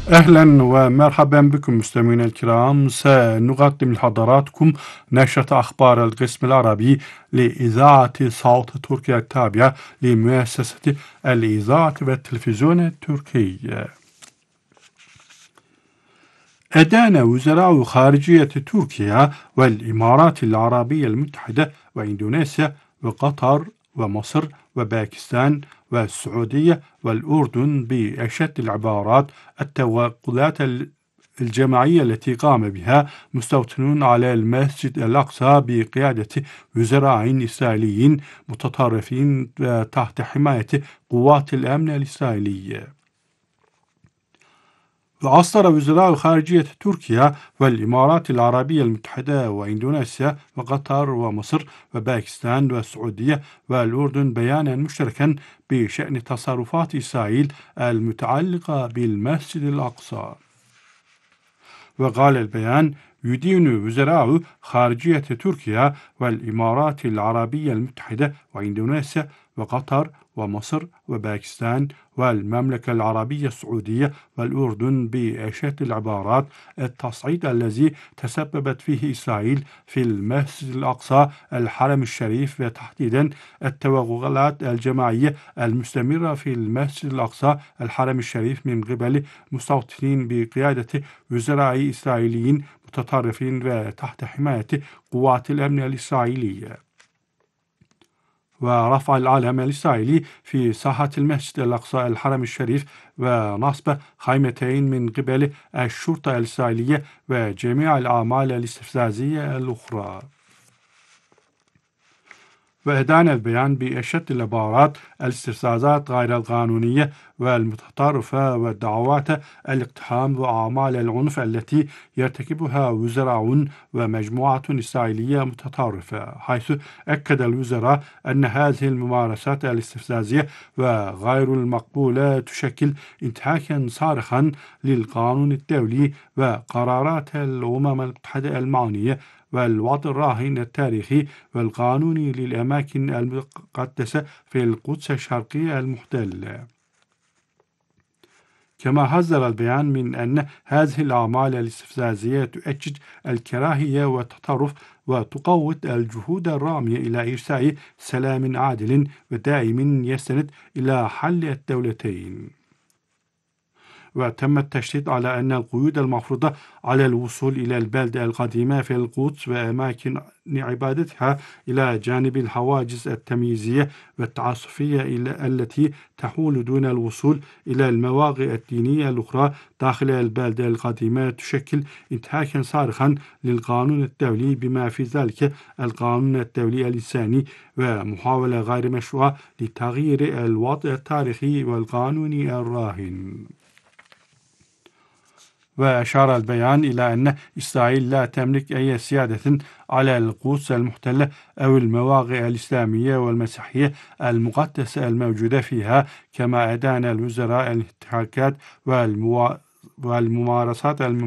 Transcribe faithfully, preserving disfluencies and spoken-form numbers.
أهلا ومرحبا بكم مستمعينا الكرام. سنقدم لحضراتكم نشرة أخبار القسم العربي لإذاعة صوت تركيا التابعة لمؤسسة الإذاعة والتلفزيون التركي. أدان وزراء خارجية تركيا والإمارات العربية المتحدة وإندونيسيا وقطر ومصر وباكستان والسعودية والأردن بأشد العبارات التوغلات الجماعية التي قام بها مستوطنون على المسجد الأقصى بقيادة وزراء إسرائيليين متطرفين تحت حماية قوات الأمن الإسرائيلية. وأصدر وزراء خارجية تركيا والإمارات العربية المتحدة وإندونيسيا وقطر ومصر وباكستان والسعودية والأردن بيانا مشتركا بشأن تصرفات إسرائيل المتعلقة بالمسجد الأقصى. وقال البيان: يدين وزراء خارجية تركيا والإمارات العربية المتحدة وإندونيسيا وقطر ومصر وباكستان والمملكة العربية السعودية والأردن بأشد العبارات التصعيد الذي تسببت فيه إسرائيل في المسجد الأقصى الحرم الشريف، وتحديدا التوغلات الجماعية المستمرة في المسجد الأقصى الحرم الشريف من قبل مستوطنين بقيادة وزراء إسرائيليين متطرفين وتحت حماية قوات الأمن الإسرائيلية. ورفع العلم الإسرائيلي في ساحة المسجد الأقصى الحرم الشريف ونصب خيمتين من قبل الشرطة الإسرائيلية وجميع الأعمال الاستفزازية الأخرى. وأدان البيان بأشد العبارات الاستفزازات غير القانونية والمتطرفة والدعوات الاقتحام وأعمال العنف التي يرتكبها وزراء ومجموعة إسرائيلية متطرفة، حيث أكد الوزراء أن هذه الممارسات الاستفزازية وغير المقبولة تشكل انتهاكا صارخا للقانون الدولي وقرارات الأمم المتحدة المعنية والوضع الراهن التاريخي والقانوني للأماكن المقدسة في القدس الشرقية المحتلة. كما حذر البيان من أن هذه الأعمال الاستفزازية تؤكد الكراهية والتطرف وتقوض الجهود الرامية إلى إرساء سلام عادل ودائم يستند إلى حل الدولتين. وتم التشديد على أن القيود المفروضة على الوصول إلى البلدة القديمة في القدس وأماكن عبادتها إلى جانب الحواجز التمييزية والتعسفية التي تحول دون الوصول إلى المواقع الدينية الأخرى داخل البلدة القديمة تشكل انتهاكا صارخا للقانون الدولي، بما في ذلك القانون الدولي الإنساني، ومحاولة غير مشروعة لتغيير الوضع التاريخي والقانوني الراهن. وأشار البيان إلى أن إسرائيل لا تملك أي سيادة على القدس المحتلة أو المواقع الإسلامية والمسيحية المقدسة الموجودة فيها. كما أدان الوزراء الانتهاكات والممارسات